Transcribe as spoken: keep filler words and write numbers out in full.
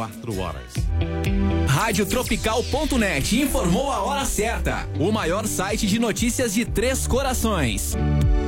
quatro horas. Rádio Tropical ponto net informou a hora certa. O maior site de notícias de Três Corações.